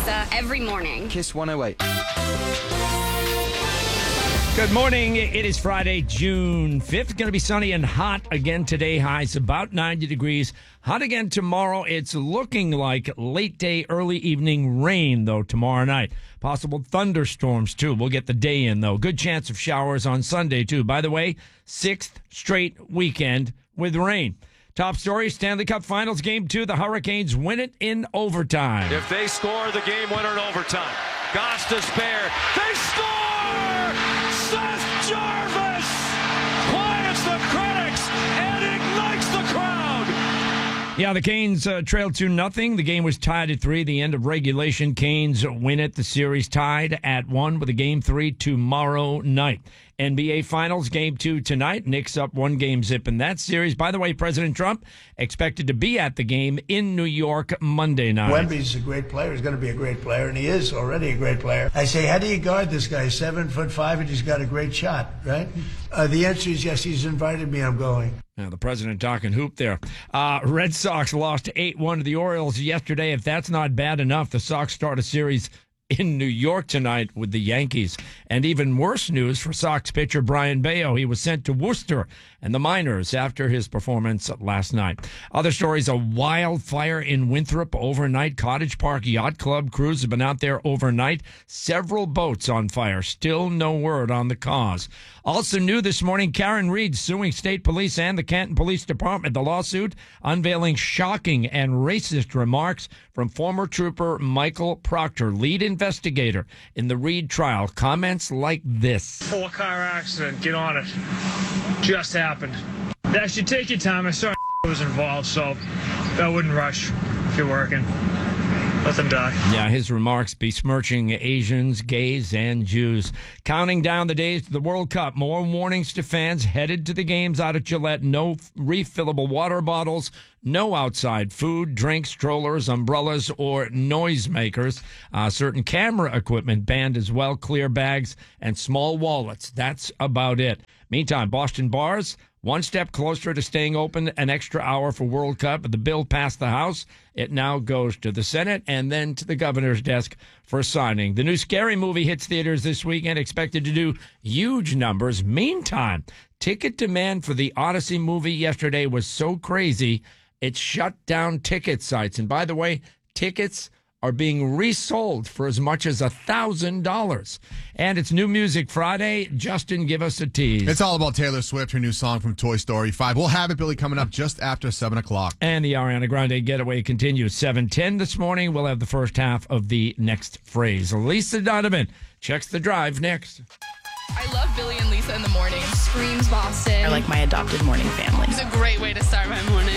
Lisa every morning. Kiss 108. Good morning. It is Friday, June 5th. Going to be sunny and hot again today. Highs about 90 degrees. Hot again tomorrow. It's looking like late day, early evening rain, though, tomorrow night. Possible thunderstorms, too. We'll get the day in, though. Good chance of showers on Sunday, too. By the way, 6th straight weekend with rain. Top story, Stanley Cup Finals Game 2. The Hurricanes win it in overtime. If they score the game winner in overtime, Goss to spare. They score! Seth Jarvis quiets the critics and ignites the crowd. Yeah, the Canes trailed 2-0. The game was tied at 3. The end of regulation. Canes win it. The series tied at 1 with a Game 3 tomorrow night. NBA Finals Game 2 tonight. Knicks up 1-game zip in that series. By the way, President Trump expected to be at the game in New York Monday night. Wemby's a great player. He's going to be a great player, and he is already a great player. I say, how do you guard this guy? 7'5", and he's got a great shot, right? The answer is yes. He's invited me. I'm going. Now, the president talking hoop there. Red Sox lost 8-1 to the Orioles yesterday. If that's not bad enough, the Sox start a series in New York tonight with the Yankees. And even worse news for Sox pitcher Brian Bayo. He was sent to Worcester and the minors after his performance last night. Other stories, a wildfire in Winthrop overnight. Cottage Park Yacht Club crews have been out there overnight. Several boats on fire. Still no word on the cause. Also new this morning, Karen Reed suing state police and the Canton Police Department. The lawsuit unveiling shocking and racist remarks from former trooper Michael Proctor, lead investigator in the Reed trial. Comments like this. 4-car accident. Get on it. Just happened. That should take your time. I saw was involved, so I wouldn't rush if you're working. Let them die. Yeah, his remarks besmirching Asians, gays, and Jews. Counting down the days to the World Cup. More warnings to fans headed to the games out at Gillette. No refillable water bottles. No outside food, drinks, strollers, umbrellas, or noisemakers. Certain camera equipment banned as well. Clear bags and small wallets. That's about it. Meantime, Boston bars, one step closer to staying open an extra hour for World Cup. The bill passed the House. It now goes to the Senate and then to the governor's desk for signing. The new Scary Movie hits theaters this weekend, expected to do huge numbers. Meantime, ticket demand for the Odyssey movie yesterday was so crazy, it shut down ticket sites. And by the way, tickets are being resold for as much as $1,000. And it's New Music Friday. Justin, give us a tease. It's all about Taylor Swift, her new song from Toy Story 5. We'll have it, Billy, coming up just after 7 o'clock. And the Ariana Grande Getaway continues. 7:10 this morning. We'll have the first half of the next phrase. Lisa Donovan checks the drive next. I love Billy and Lisa in the morning. Screams Boston. They're like my adopted morning family. It's a great way to start my morning.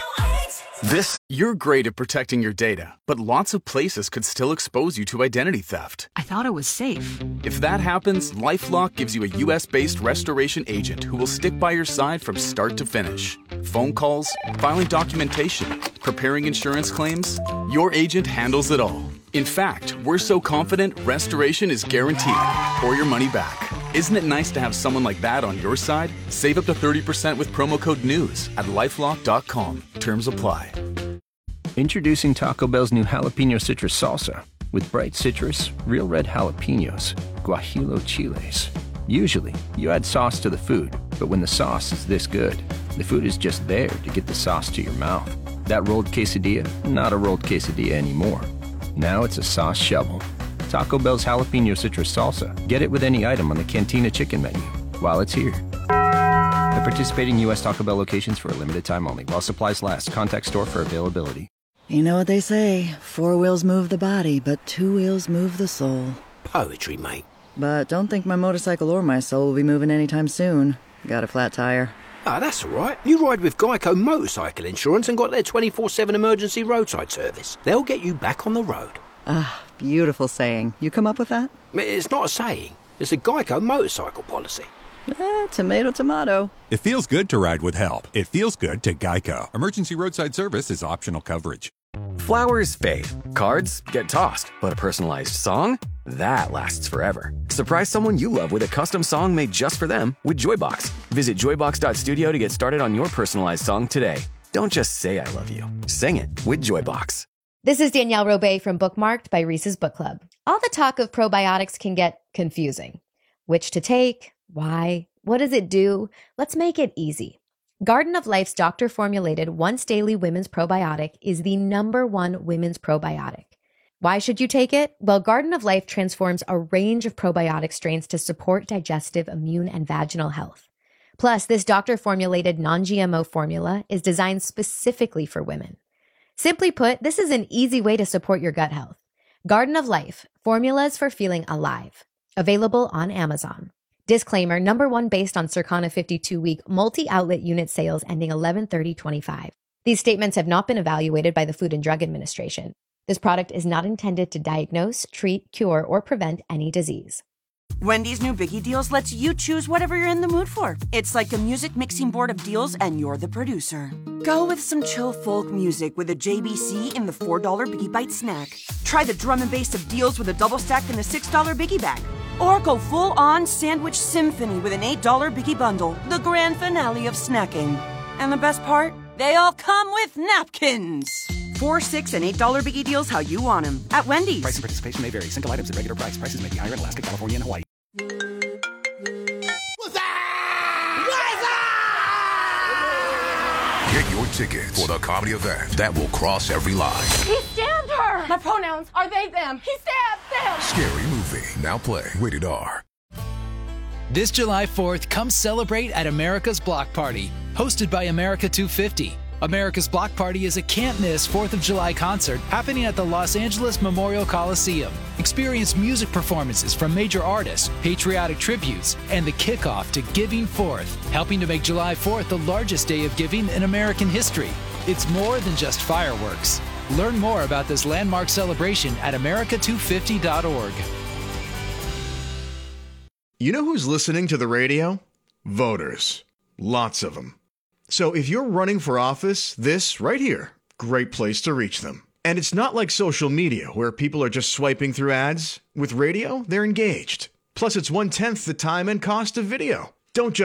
You're great at protecting your data, but lots of places could still expose you to identity theft. I thought it was safe. If that happens, LifeLock gives you a U.S.-based restoration agent who will stick by your side from start to finish. Phone calls, filing documentation, preparing insurance claims, your agent handles it all. In fact, we're so confident restoration is guaranteed or your money back. Isn't it nice to have someone like that on your side? Save up to 30% with promo code NEWS at LifeLock.com. Terms apply. Introducing Taco Bell's new Jalapeno Citrus Salsa. With bright citrus, real red jalapenos, guajillo chiles. Usually, you add sauce to the food, but when the sauce is this good, the food is just there to get the sauce to your mouth. That rolled quesadilla, not a rolled quesadilla anymore. Now it's a sauce shovel. Taco Bell's Jalapeno Citrus Salsa. Get it with any item on the Cantina Chicken menu while it's here. At participating U.S. Taco Bell locations for a limited time only. While supplies last. Contact store for availability. You know what they say, 4 wheels move the body, but 2 wheels move the soul. Poetry, mate. But don't think my motorcycle or my soul will be moving anytime soon. Got a flat tire. Ah, that's all right. You ride with Geico Motorcycle Insurance and got their 24/7 emergency roadside service. They'll get you back on the road. Ah, beautiful saying. You come up with that? It's not a saying. It's a Geico motorcycle policy. Tomato, tomato. It feels good to ride with help. It feels good to Geico. Emergency roadside service is optional coverage. Flowers fade. Cards get tossed. But a personalized song? That lasts forever. Surprise someone you love with a custom song made just for them with Joybox. Visit joybox.studio to get started on your personalized song today. Don't just say I love you. Sing it with Joybox. This is Danielle Robay from Bookmarked by Reese's Book Club. All the talk of probiotics can get confusing. Which to take? Why? What does it do? Let's make it easy. Garden of Life's doctor-formulated once-daily women's probiotic is the #1 women's probiotic. Why should you take it? Well, Garden of Life transforms a range of probiotic strains to support digestive, immune, and vaginal health. Plus, this doctor-formulated non-GMO formula is designed specifically for women. Simply put, this is an easy way to support your gut health. Garden of Life, formulas for feeling alive. Available on Amazon. Disclaimer, #1 based on Circana 52-week multi-outlet unit sales ending 11/30/25. These statements have not been evaluated by the Food and Drug Administration. This product is not intended to diagnose, treat, cure, or prevent any disease. Wendy's new Biggie Deals lets you choose whatever you're in the mood for. It's like a music mixing board of deals, and you're the producer. Go with some chill folk music with a JBC in the $4 Biggie Bite snack. Try the drum and bass of deals with a double stack in the $6 Biggie Bag. Or go full-on sandwich symphony with an $8 Biggie Bundle, the grand finale of snacking. And the best part? They all come with napkins. $4, $6, and $8 Biggie Deals how you want them at Wendy's. Price and participation may vary. Single items at regular price. Prices may be higher in Alaska, California, and Hawaii. Get your tickets for the comedy event that will cross every line. He stabbed her! My pronouns are they, them. He stabbed them! Scary Movie. Now play. Rated R. This July 4th, come celebrate at America's Block Party, hosted by America 250. America's Block Party is a can't-miss 4th of July concert happening at the Los Angeles Memorial Coliseum. Experience music performances from major artists, patriotic tributes, and the kickoff to Giving Fourth, helping to make July 4th the largest day of giving in American history. It's more than just fireworks. Learn more about this landmark celebration at america250.org. You know who's listening to the radio? Voters. Lots of them. So if you're running for office, this right here, great place to reach them. And it's not like social media where people are just swiping through ads. With radio, they're engaged. Plus, it's 1/10 the time and cost of video. Don't just